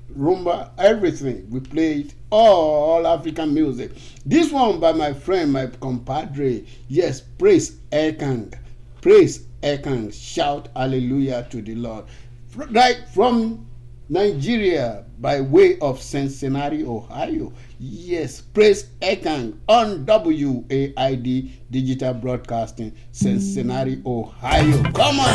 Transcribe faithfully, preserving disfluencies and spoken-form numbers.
rumba, everything. We played all African music. This one by my friend, my compadre. Yes, praise Ekang. Praise Ekang. Shout hallelujah to the Lord. Right from Nigeria by way of Cincinnati, Ohio. Yes, praise Ekang on W A I D Digital Broadcasting, Cincinnati, Ohio. Come on.